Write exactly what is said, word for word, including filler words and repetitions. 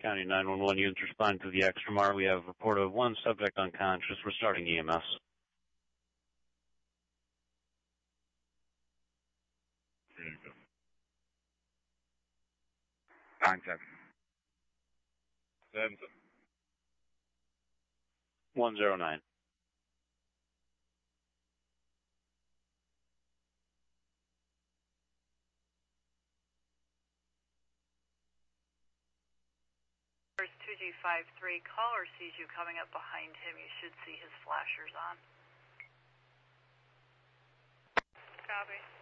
County nine one one units responding to the extra mart. We have a report of one subject unconscious. We're starting E M S. Ready to go. Nine seven. Seven seven. One zero nine. two G five three, caller sees you coming up behind him. You should see his flashers on. Copy.